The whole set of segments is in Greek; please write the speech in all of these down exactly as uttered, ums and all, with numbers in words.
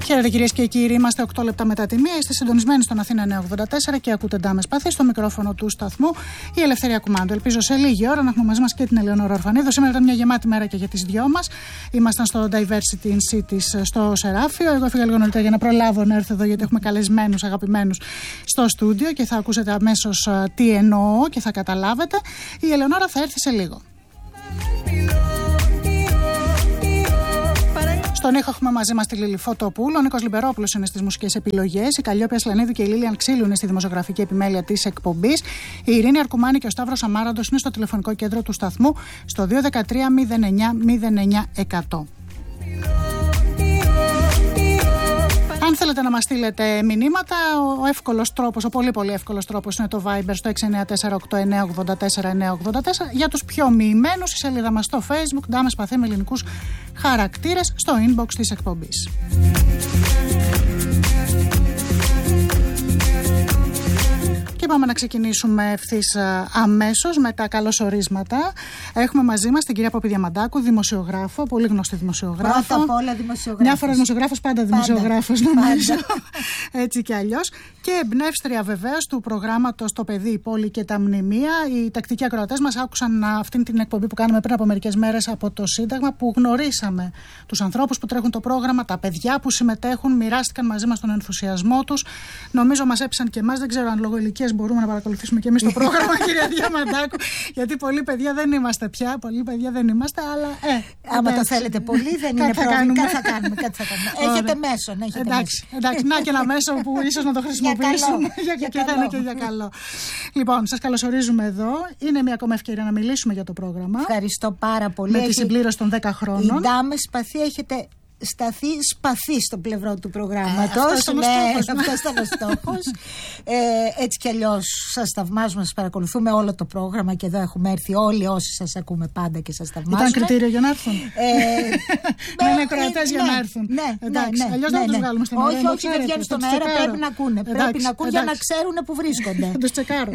Χαίρετε κυρίες και κύριοι, είμαστε οκτώ λεπτά μετά τη μία. Είστε συντονισμένοι στον Αθήνα εννιακόσια ογδόντα τέσσερα και ακούτε Ντάμες Παθή στο μικρόφωνο του σταθμού η Ελευθερία Κουμάντου. Ελπίζω σε λίγη ώρα να έχουμε μαζί μας και την Ελεονόρα Ορφανίδου. Σήμερα ήταν μια γεμάτη μέρα και για τις δυο μας. Ήμασταν στο Diversity in Cities στο Σεράφιο. Εγώ έφυγα λίγο νωρίτερα για να προλάβω να έρθω εδώ, γιατί έχουμε καλεσμένους αγαπημένους στο στούντιο και θα ακούσετε αμέσως τι εννοώ και θα καταλάβετε. Η Ελεονόρα θα έρθει σε λίγο. Στον ήχο έχουμε μαζί μας τη Λίλη Φωτοπούλου, ο Νίκος Λιμπερόπουλος είναι στις μουσικές επιλογές, η Καλλιόπη Ασλανίδου και η Λίλιαν Ξύλου είναι στη δημοσιογραφική επιμέλεια της εκπομπής, η Ειρήνη Αρκουμάνη και ο Σταύρος Αμάραντος είναι στο τηλεφωνικό κέντρο του σταθμού στο δύο ένα τρία μηδέν εννιά μηδέν εννιά εκατό. Αν θέλετε να μας στείλετε μηνύματα, ο εύκολος τρόπος, ο πολύ πολύ εύκολος τρόπος είναι το Viber στο έξι εννιά τέσσερα οκτώ εννιά ογδόντα τέσσερα εννιακόσια ογδόντα τέσσερα. Για τους πιο μοιημένους, η σελίδα μας στο Facebook, Ντάμες Παθή με ελληνικούς χαρακτήρες, στο inbox της εκπομπής. Και πάμε να ξεκινήσουμε ευθύς αμέσως με τα καλωσορίσματα. Έχουμε μαζί μας την κυρία Πόπη Διαμαντάκου, δημοσιογράφο, πολύ γνωστή δημοσιογράφο. Πρώτα απ' όλα δημοσιογράφος. Μια φορά δημοσιογράφος, πάντα, πάντα δημοσιογράφος νομίζω. Πάντα. Έτσι κι αλλιώς. Και εμπνεύστρια βεβαίως του προγράμματος Το παιδί, η πόλη και τα μνημεία. Οι τακτικοί ακροατές μας άκουσαν αυτήν την εκπομπή που κάναμε πριν από μερικές μέρες από το Σύνταγμα, που γνωρίσαμε τους ανθρώπους που τρέχουν το πρόγραμμα, τα παιδιά που συμμετέχουν, μοιράστηκαν μαζί μας τον ενθουσιασμό τους. Νομίζω μας έπεισαν και εμάς, δεν ξέρω αν λόγω ηλικίας μπορούμε να παρακολουθήσουμε και εμείς το πρόγραμμα, κυρία Διαμαντάκου, γιατί πολλοί παιδιά δεν είμαστε πια, πολλοί παιδιά δεν είμαστε, αλλά ε, άμα το θέλετε πολύ δεν είναι πρόβλημα, κάτι θα κάνουμε, κάτι θα κάνουμε. Έχετε μέσο, ναι, έχετε εντάξει, μέσο. Εντάξει, να και ένα μέσο που ίσως να το χρησιμοποιήσουμε για και θα είναι και για καλό. Λοιπόν, σας καλωσορίζουμε εδώ. Είναι μια ακόμα ευκαιρία να μιλήσουμε για το πρόγραμμα. Ευχαριστώ πάρα πολύ. Με τη συμπλήρωση των δέκα χρόνων. Οι Ντάμες Παθή έχετε σταθεί σπαθή στο πλευρό του προγράμματος. Ε, αυτός ναι, αυτός ήταν ο στόχος. ε, έτσι κι αλλιώς σας θαυμάζουμε, σας παρακολουθούμε όλο το πρόγραμμα και εδώ έχουμε έρθει όλοι όσοι σας ακούμε πάντα και σας θαυμάζουμε. Ήταν κριτήριο για να έρθουν. Ε, να είναι ακροατές για να έρθουν. Ναι, εντάξει, ναι, αλλιώς ναι, δεν ναι. τους βγάλουμε στον αέρα. Όχι, όχι, δεν βγαίνουν στον αέρα, πρέπει να ακούνε. Πρέπει να ακούν για να ξέρουν που βρίσκονται. Θα τους τσεκάρω.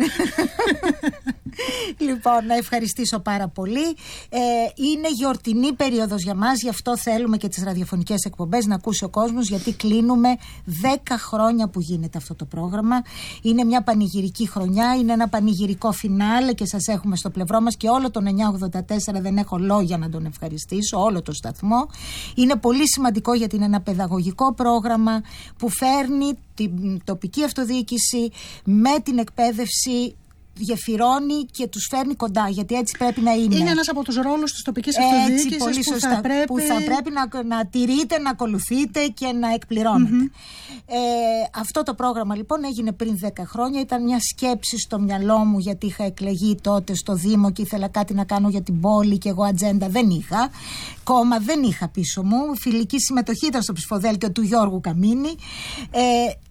Λοιπόν, να ευχαριστήσω πάρα πολύ. Ε, είναι γιορτινή περίοδος για μας, γι' αυτό θέλουμε και τις ραδιοφωνικές εκπομπές να ακούσει ο κόσμος, γιατί κλείνουμε δέκα χρόνια που γίνεται αυτό το πρόγραμμα. Είναι μια πανηγυρική χρονιά, είναι ένα πανηγυρικό φινάλε και σας έχουμε στο πλευρό μας και όλο τον εννιακόσια ογδόντα τέσσερα δεν έχω λόγια να τον ευχαριστήσω, όλο το σταθμό. Είναι πολύ σημαντικό γιατί είναι ένα παιδαγωγικό πρόγραμμα που φέρνει την τοπική αυτοδιοίκηση με την εκπαίδευση, γεφυρώνει και τους φέρνει κοντά, γιατί έτσι πρέπει να είναι. Είναι ένας από τους ρόλους της τοπικής αυτοδιοίκησης πολύ που, σωστά, θα πρέπει... που θα πρέπει να, να τηρείτε, να ακολουθείτε και να εκπληρώνετε. Mm-hmm. Ε, αυτό το πρόγραμμα λοιπόν έγινε πριν δέκα χρόνια. Ήταν μια σκέψη στο μυαλό μου, γιατί είχα εκλεγεί τότε στο Δήμο και ήθελα κάτι να κάνω για την πόλη και εγώ ατζέντα δεν είχα. Κόμμα δεν είχα πίσω μου. Φιλική συμμετοχή ήταν στο ψηφοδέλτιο του Γιώργου Καμίνη. Ε,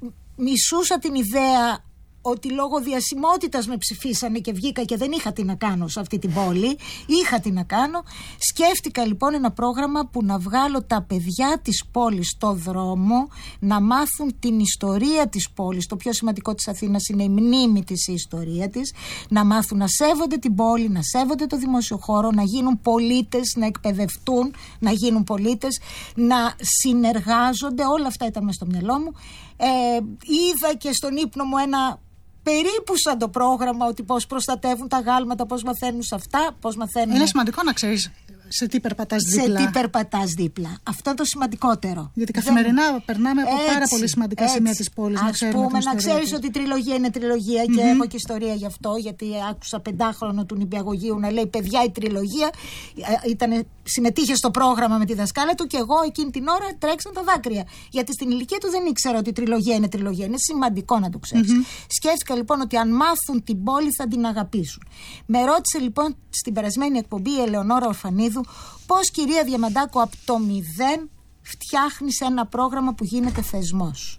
μισούσα την ιδέα ότι λόγω διασημότητας με ψηφίσανε και βγήκα και δεν είχα τι να κάνω σε αυτή την πόλη. Είχα τι να κάνω. Σκέφτηκα λοιπόν ένα πρόγραμμα που να βγάλω τα παιδιά της πόλης στο δρόμο, να μάθουν την ιστορία της πόλης. Το πιο σημαντικό της Αθήνας είναι η μνήμη της, η ιστορία της. Να μάθουν να σέβονται την πόλη, να σέβονται το δημόσιο χώρο, να γίνουν πολίτες, να εκπαιδευτούν, να γίνουν πολίτες, να συνεργάζονται. Όλα αυτά ήταν μες στο μυαλό μου. Ε, είδα και στον ύπνο μου ένα περίπου σαν το πρόγραμμα, ότι πώς προστατεύουν τα γάλματα, πώς μαθαίνουν σε αυτά, πώς μαθαίνουν. Είναι σημαντικό να ξέρεις σε τι περπατάς δίπλα. Σε τι περπατάς δίπλα. Αυτό το σημαντικότερο. Γιατί καθημερινά δεν... περνάμε από έτσι, πάρα πολύ σημαντικά έτσι. σημεία της πόλης. Ας να πούμε, να ξέρεις ότι η τριλογία είναι τριλογία mm-hmm. και έχω και ιστορία γι' αυτό, γιατί άκουσα πεντάχρονο του νηπιαγωγείου να λέει παιδιά η τριλογία. Ήτανε, συμμετείχε στο πρόγραμμα με τη δασκάλα του και εγώ εκείνη την ώρα τρέξαν τα δάκρυα. Γιατί στην ηλικία του δεν ήξερα ότι η τριλογία είναι τριλογία. Είναι σημαντικό να το ξέρεις. Mm-hmm. Σκέφτηκα λοιπόν ότι αν μάθουν την πόλη θα την αγαπήσουν. Με ρώτησε λοιπόν στην περασμένη εκπομπή η Ελεονόρα Ορφανίδου πώς, κυρία Διαμαντάκου, από το μηδέν φτιάχνεις ένα πρόγραμμα που γίνεται θεσμός.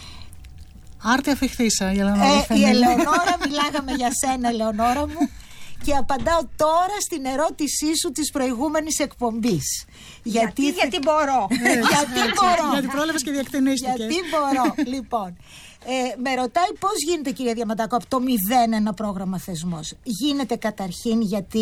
Άρτια φιχθήσα η Ελεονόρα. Ε, η Ελεονόρα, μιλάγαμε για σένα Ελεονόρα μου, και απαντάω τώρα στην ερώτησή σου της προηγούμενης εκπομπής. Γιατί, γιατί, γιατί μπορώ. γιατί μπορώ. Γιατί πρόλαβες και διακτηνίστηκες. Γιατί μπορώ. Λοιπόν, ε, με ρωτάει πώς γίνεται, κυρία Διαμαντάκου, από το μηδέν ένα πρόγραμμα θεσμός. Γίνεται καταρχήν γιατί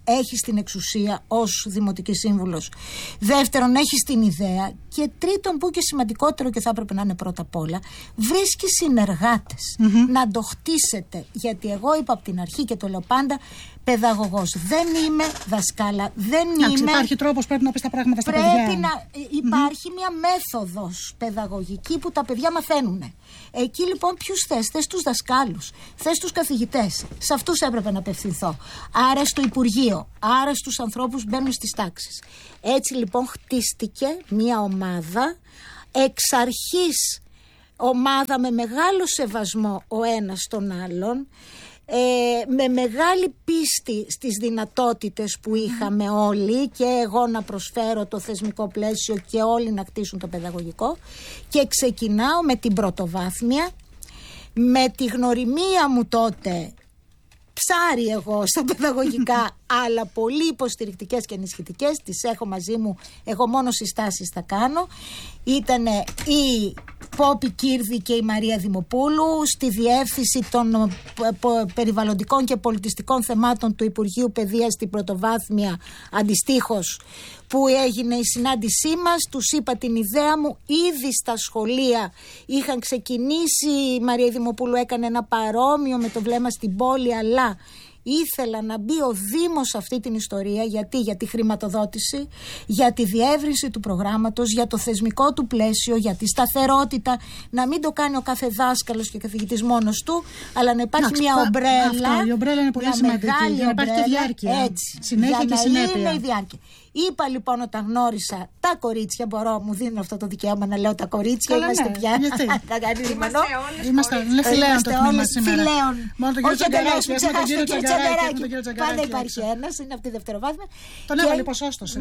έχεις την εξουσία ως δημοτική σύμβουλος. Δεύτερον, έχεις την ιδέα. Και τρίτον, που και σημαντικότερο και θα έπρεπε να είναι πρώτα απ' όλα, βρίσκεις συνεργάτες mm-hmm. να το χτίσετε. Γιατί εγώ είπα από την αρχή και το λέω πάντα, παιδαγωγός δεν είμαι, δασκάλα δεν Άξι, είμαι. Υπάρχει τρόπος, πρέπει να πεις τα πράγματα στα πρέπει παιδιά. Πρέπει να υπάρχει mm-hmm. μια μέθοδος παιδαγωγική που τα παιδιά μαθαίνουν. Εκεί λοιπόν ποιους θες? Θες τους δασκάλους, θες τους καθηγητές. Σε αυτούς έπρεπε να απευθυνθώ. Άρα στο Υπουργείο, άρα στους ανθρώπους μπαίνουν στις τάξεις. Έτσι λοιπόν χτίστηκε μια ομάδα, εξ αρχής ομάδα με μεγάλο σεβασμό ο ένας τον άλλον, ε, με μεγάλη πίστη στις δυνατότητες που είχαμε mm. όλοι, και εγώ να προσφέρω το θεσμικό πλαίσιο και όλοι να χτίσουν το παιδαγωγικό, και ξεκινάω με την πρωτοβάθμια, με τη γνωριμία μου τότε ψάρι εγώ στα παιδαγωγικά, αλλά πολύ υποστηρικτικές και ενισχυτικές, τις έχω μαζί μου, εγώ μόνο συστάσεις θα κάνω. Ήτανε η Πόπη Κύρδη και η Μαρία Δημοπούλου στη διεύθυνση των περιβαλλοντικών και πολιτιστικών θεμάτων του Υπουργείου Παιδείας στην πρωτοβάθμια, αντιστοίχως που έγινε η συνάντησή μας. Τους είπα την ιδέα μου, ήδη στα σχολεία είχαν ξεκινήσει, η Μαρία Δημοπούλου έκανε ένα παρόμοιο με το βλέμμα στην πόλη, αλλά ήθελα να μπει ο Δήμος σε αυτή την ιστορία. Γιατί? Για τη χρηματοδότηση, για τη διεύρυνση του προγράμματος, για το θεσμικό του πλαίσιο, για τη σταθερότητα. Να μην το κάνει ο κάθε δάσκαλος και καθηγητής μόνος του, αλλά να υπάρχει Άξι, μια ομπρέλα. Αυτό, η ομπρέλα είναι πολύ σημαντική. Για να υπάρχει και διάρκεια. Έτσι, συνέχεια για και να συνέπεια. Είναι η διάρκεια. Είπα λοιπόν όταν γνώρισα τα κορίτσια, μπορώ, μου δίνουν αυτό το δικαίωμα να λέω τα κορίτσια. Καλά, είμαστε ναι, πια. Είμαστε φιλέων το τμήμα σήμερα. Μόνο τον κύριο Τσαγκαράκη. Τον κύριο Τσαγκαράκη. Πάντα υπάρχει ένας, είναι αυτή η δευτεροβάθμια. Τον έβαλε ποσόστοση.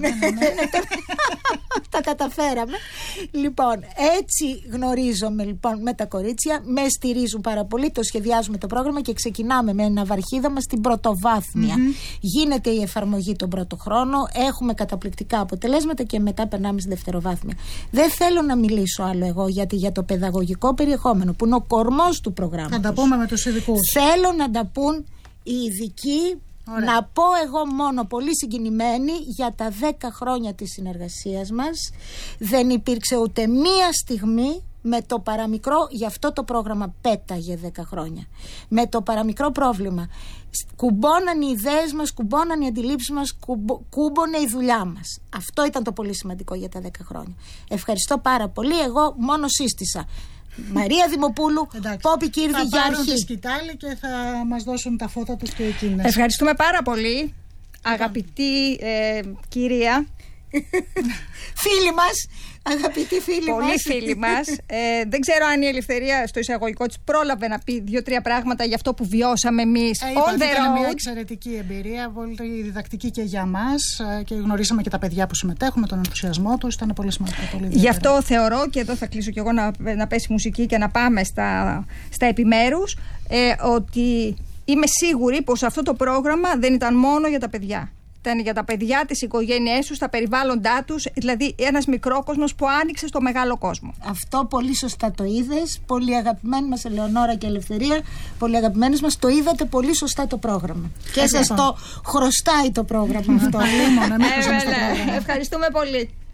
Τα καταφέραμε. Λοιπόν, έτσι γνωρίζομαι λοιπόν με τα κορίτσια. Με στηρίζουν πάρα πολύ, το σχεδιάζουμε το πρόγραμμα και ξεκινάμε με ένα βαρχίδαμα στην πρωτοβάθμια. Γίνεται η εφαρμογή τον πρώτο χρόνο. Έχουμε καταπληκτικά αποτελέσματα και μετά περνάμε στη δευτεροβάθμια. Δεν θέλω να μιλήσω άλλο εγώ, γιατί για το παιδαγωγικό περιεχόμενο που είναι ο κορμός του προγράμματος. Να τα πούμε με τους ειδικούς. Θέλω να τα πούν οι ειδικοί. Ωραία. Να πω εγώ μόνο, πολύ συγκινημένη, για τα δέκα χρόνια της συνεργασίας μας δεν υπήρξε ούτε μία στιγμή με το παραμικρό, γι' αυτό το πρόγραμμα πέταγε δέκα χρόνια, με το παραμικρό πρόβλημα. Κουμπώναν οι ιδέες μας, κουμπώναν οι αντιλήψεις μας, κουμπο, κούμπονε η δουλειά μας. Αυτό ήταν το πολύ σημαντικό για τα δέκα χρόνια. Ευχαριστώ πάρα πολύ. Εγώ μόνο σύστησα. Μαρία Δημοπούλου, Πόπη Κύρδη, για αρχή. Θα πάρουν τη σκητάλη και θα μας δώσουν τα φώτα τους και εκείνες. Ευχαριστούμε πάρα πολύ, αγαπητή ε, κυρία. Φίλοι μας, αγαπητοί φίλοι Πολύ μας. φίλοι μας. Ε, δεν ξέρω αν η Ελευθερία στο εισαγωγικό της πρόλαβε να πει δύο-τρία πράγματα για αυτό που βιώσαμε εμείς. Ε, on the road. Ήταν μια εξαιρετική εμπειρία, πολύ διδακτική και για μας, και γνωρίσαμε και τα παιδιά που συμμετέχουν, τον ενθουσιασμό τους. Ήταν πολύ σημαντικό. Πολύ Γι' αυτό θεωρώ, και εδώ θα κλείσω κι εγώ να, να πέσει μουσική και να πάμε στα, στα επιμέρους, ε, ότι είμαι σίγουρη πως αυτό το πρόγραμμα δεν ήταν μόνο για τα παιδιά. Ήταν για τα παιδιά, τις οικογένειές τους, τα περιβάλλοντά τους, δηλαδή ένας μικρόκοσμος που άνοιξε στο μεγάλο κόσμο. Αυτό πολύ σωστά το είδες. Πολύ αγαπημένη μας Ελεονόρα και Ελευθερία, πολύ αγαπημένες μας, το είδατε πολύ σωστά το πρόγραμμα. Και σας το χρωστάει το πρόγραμμα αυτό. Ευχαριστούμε πολύ.